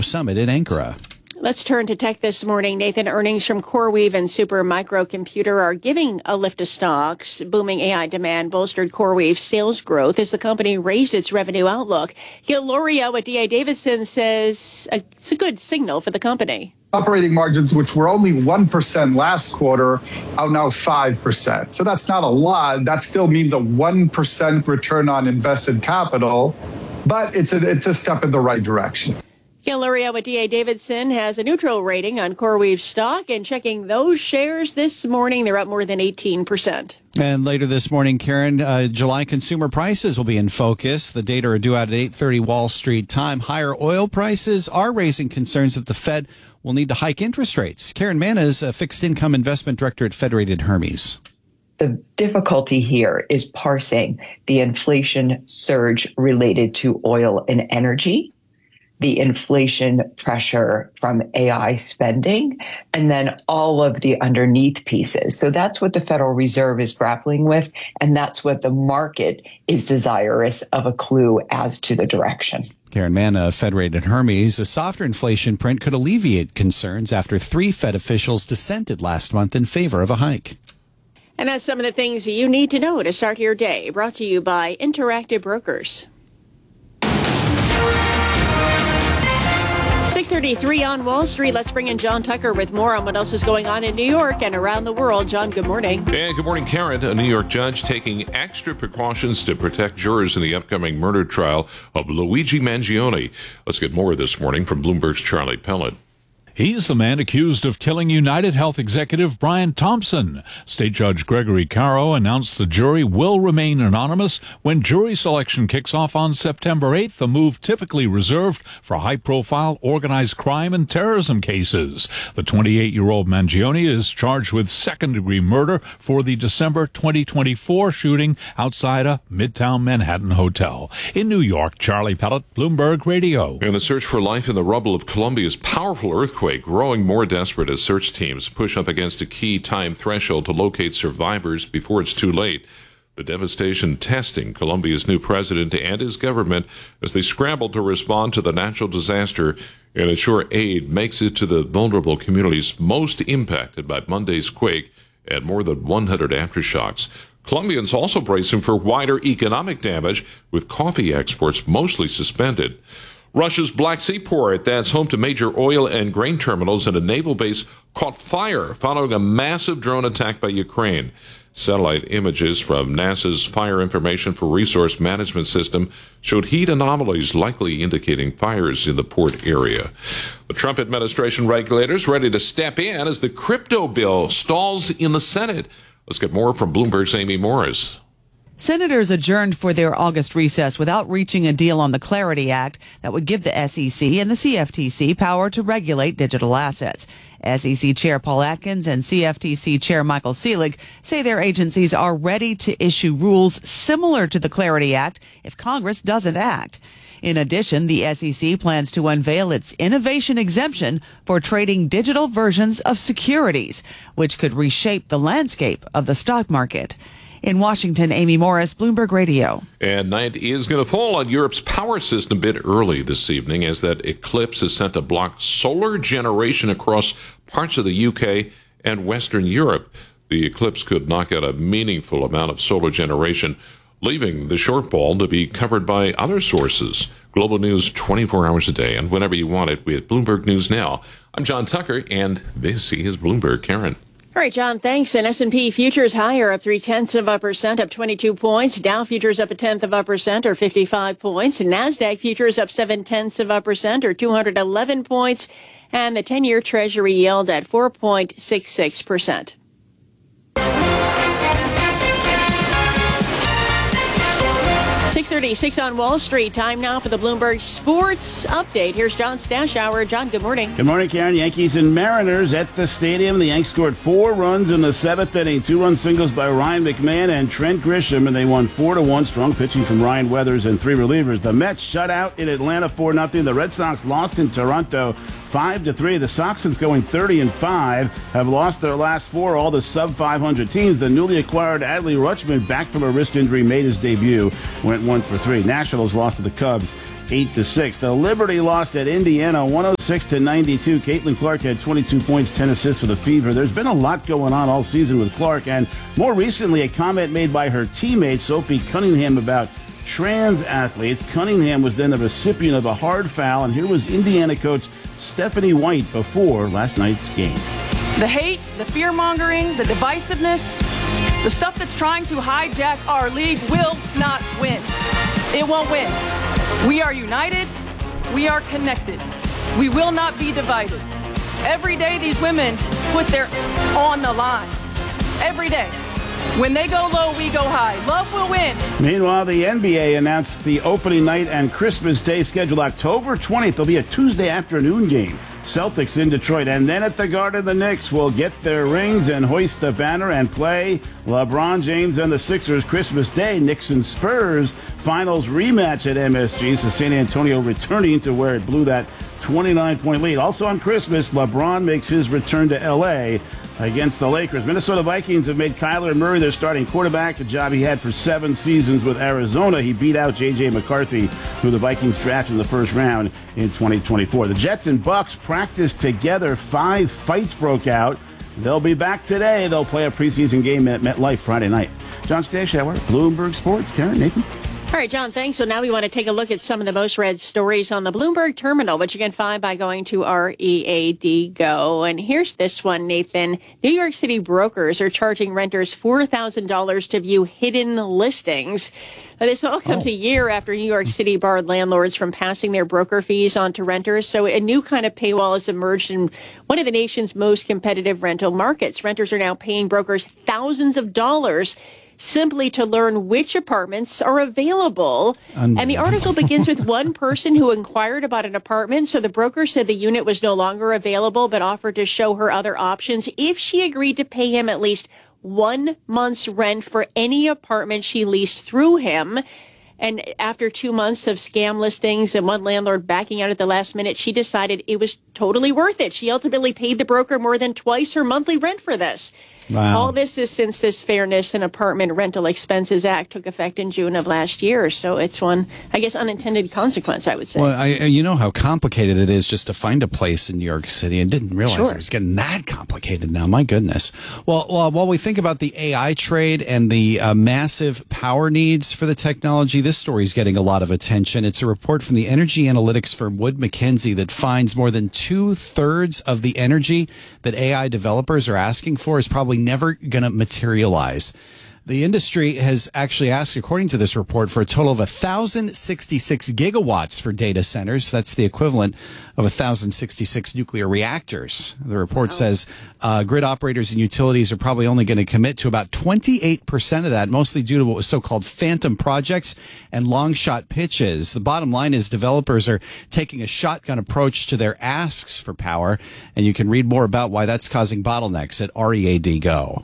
Summit in Ankara. Let's turn to tech this morning. Nathan, earnings from CoreWeave and Supermicro Computer are giving a lift to stocks. Booming AI demand bolstered CoreWeave's sales growth as the company raised its revenue outlook. Gil Loria with D.A. Davidson says it's a good signal for the company. Operating margins, which were only 1% last quarter, are now 5%. So that's not a lot. That still means a 1% return on invested capital, but it's a step in the right direction. Gil Loria with D.A. Davidson has a neutral rating on CoreWeave stock, and checking those shares this morning, they're up more than 18%. And later this morning, Karen, July consumer prices will be in focus. The data are due out at 8:30 Wall Street time. Higher oil prices are raising concerns that the Fed will need to hike interest rates. Karen Manna is a fixed income investment director at Federated Hermes. The difficulty here is parsing the inflation surge related to oil and energy, the inflation pressure from AI spending, and then all of the underneath pieces. So that's what the Federal Reserve is grappling with, and that's what the market is desirous of a clue as to the direction. Karen Manna, Federated Hermes. A softer inflation print could alleviate concerns after 3 Fed officials dissented last month in favor of a hike. And that's some of the things you need to know to start your day. Brought to you by Interactive Brokers. 6:33 on Wall Street. Let's bring in John Tucker with more on what else is going on in New York and around the world. John, good morning. And good morning, Karen. A New York judge taking extra precautions to protect jurors in the upcoming murder trial of Luigi Mangione. Let's get more this morning from Bloomberg's Charlie Pellet. He's the man accused of killing United Health executive Brian Thompson. State Judge Gregory Caro announced the jury will remain anonymous when jury selection kicks off on September 8th, a move typically reserved for high-profile organized crime and terrorism cases. The 28-year-old Mangione is charged with second-degree murder for the December 2024 shooting outside a Midtown Manhattan hotel. In New York, Charlie Pellet, Bloomberg Radio. And the search for life in the rubble of Colombia's powerful earthquake growing more desperate as search teams push up against a key time threshold to locate survivors before it's too late. The devastation testing Colombia's new president and his government as they scramble to respond to the natural disaster and ensure aid makes it to the vulnerable communities most impacted by Monday's quake and more than 100 aftershocks. Colombians also bracing for wider economic damage, with coffee exports mostly suspended. Russia's Black Sea port, that's home to major oil and grain terminals and a naval base, caught fire following a massive drone attack by Ukraine. Satellite images from NASA's Fire Information for Resource Management System showed heat anomalies likely indicating fires in the port area. The Trump administration regulators ready to step in as the crypto bill stalls in the Senate. Let's get more from Bloomberg's Amy Morris. Senators adjourned for their August recess without reaching a deal on the Clarity Act that would give the SEC and the CFTC power to regulate digital assets. SEC Chair Paul Atkins and CFTC Chair Michael Selig say their agencies are ready to issue rules similar to the Clarity Act if Congress doesn't act. In addition, the SEC plans to unveil its innovation exemption for trading digital versions of securities, which could reshape the landscape of the stock market. In Washington, Amy Morris, Bloomberg Radio. And night is going to fall on Europe's power system a bit early this evening as that eclipse is sent to block solar generation across parts of the UK and Western Europe. The eclipse could knock out a meaningful amount of solar generation, leaving the shortfall to be covered by other sources. Global news 24 hours a day and whenever you want it with Bloomberg News Now. I'm John Tucker, and this is Bloomberg. Karen. All right, John, thanks. And S&P futures higher, up 0.3%, up 22 points. Dow futures up 0.1%, or 55 points. NASDAQ futures up 0.7%, or 211 points. And the 10-year Treasury yield at 4.66%. 6:36 on Wall Street. Time now for the Bloomberg Sports Update. Here's John Stashower. John, good morning. Good morning, Karen. Yankees and Mariners at the stadium. The Yanks scored 4 runs in the 7th inning. 2-run singles by Ryan McMahon and Trent Grisham, and they won 4-1. Strong pitching from Ryan Weathers and 3 relievers. The Mets shut out in Atlanta 4-0. The Red Sox lost in Toronto 5-3. The Soxers, going 30-5, have lost their last 4. All the sub-500 teams. The newly acquired Adley Rutschman, back from a wrist injury, made his debut. Went 1-for-3. Nationals lost to the Cubs 8-6. The Liberty lost at Indiana 106-92. Caitlin Clark had 22 points, 10 assists for the Fever. There's been a lot going on all season with Clark, and more recently a comment made by her teammate Sophie Cunningham about trans athletes. Cunningham was then the recipient of a hard foul, and here was Indiana coach Stephanie White before last night's game. The hate, the fear-mongering, the divisiveness, the stuff that's trying to hijack our league will not win. It won't win. We are united. We are connected. We will not be divided. Every day these women put their on the line. Every day. When they go low, we go high. Love will win. Meanwhile, the NBA announced the opening night and Christmas Day scheduled October 20th. There'll be a Tuesday afternoon game. Celtics in Detroit, and then at the Garden, the Knicks will get their rings and hoist the banner and play LeBron James and the Sixers Christmas Day. Knicks and Spurs finals rematch at MSG, so San Antonio returning to where it blew that 29-point lead. Also on Christmas, LeBron makes his return to L.A. against the Lakers. Minnesota Vikings have made Kyler Murray their starting quarterback, a job he had for 7 seasons with Arizona. He beat out J.J. McCarthy, who the Vikings drafted in the first round in 2024. The Jets and Bucks practiced together. 5 fights broke out. They'll be back today. They'll play a preseason game at MetLife Friday night. John Stashauer, Bloomberg Sports. Karen, Nathan. All right, John, thanks. So now we want to take a look at some of the most read stories on the Bloomberg terminal, which you can find by going to READ Go. And here's this one, Nathan. New York City brokers are charging renters $4,000 to view hidden listings. This all comes a year after New York City barred landlords from passing their broker fees on to renters. So a new kind of paywall has emerged in one of the nation's most competitive rental markets. Renters are now paying brokers thousands of dollars simply to learn which apartments are available. And the article begins with one person who inquired about an apartment. So the broker said the unit was no longer available, but offered to show her other options if she agreed to pay him at least 1 month's rent for any apartment she leased through him. And after 2 months of scam listings and one landlord backing out at the last minute, she decided it was totally worth it. She ultimately paid the broker more than twice her monthly rent for this. Wow. All this is since this Fairness in Apartment Rental Expenses Act took effect in June of last year. So it's one, I guess, unintended consequence, I would say. Well, you know how complicated it is just to find a place in New York City. I didn't realize it was getting that complicated now. My goodness. Well, while we think about the AI trade and the massive power needs for the technology, this story is getting a lot of attention. It's a report from the energy analytics firm Wood Mackenzie that finds more than 2/3 of the energy that AI developers are asking for is probably never going to materialize. The industry has actually asked, according to this report, for a total of 1,066 gigawatts for data centers. That's the equivalent of 1,066 nuclear reactors. The report says grid operators and utilities are probably only going to commit to about 28% of that, mostly due to what was so-called phantom projects and long shot pitches. The bottom line is developers are taking a shotgun approach to their asks for power, and you can read more about why that's causing bottlenecks at READ Go.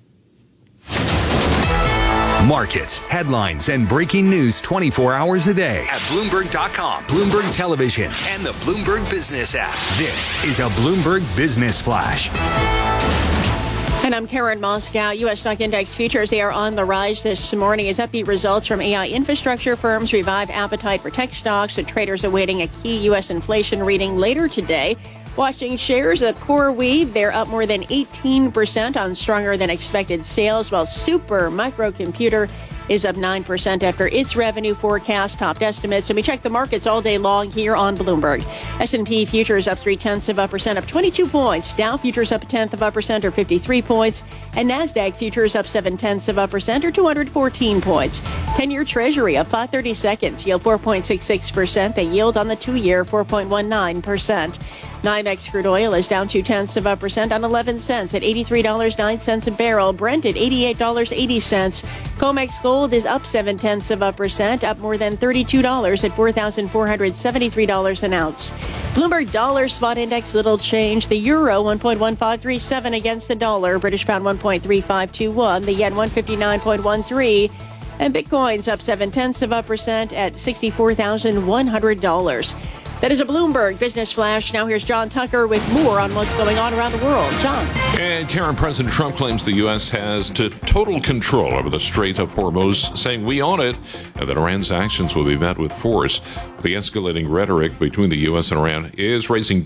Markets, headlines, and breaking news 24 hours a day at Bloomberg.com, Bloomberg Television, and the Bloomberg Business app. This is a Bloomberg Business Flash. And I'm Karen Moscow. U.S. stock index futures, they are on the rise this morning as upbeat results from AI infrastructure firms revive appetite for tech stocks, with traders awaiting a key U.S. inflation reading later today. Watching shares of CoreWeave, they're up more than 18% on stronger than expected sales, while Super Microcomputer is up 9% after its revenue forecast topped estimates. And we check the markets all day long here on Bloomberg. S&P futures up 0.3%, up 22 points. Dow futures up 0.1% or 53 points. And NASDAQ futures up 0.7% or 214 points. 10-year Treasury up 5/30 seconds, yield 4.66%. The yield on the 2-year 4.19%. NYMEX crude oil is down 0.2% on 11 cents at $83.09 a barrel. Brent at $88.80. COMEX gold is up 0.7%, up more than $32 at $4,473 an ounce. Bloomberg dollar spot index little change. The euro 1.1537 against the dollar. British pound 1.3521. The yen 159.13. And Bitcoin's up 0.7% at $64,100. That is a Bloomberg Business Flash. Now here's John Tucker with more on what's going on around the world. John. And Karen, President Trump claims the U.S. has total control over the Strait of Hormuz, saying we own it and that Iran's actions will be met with force. The escalating rhetoric between the U.S. and Iran is raising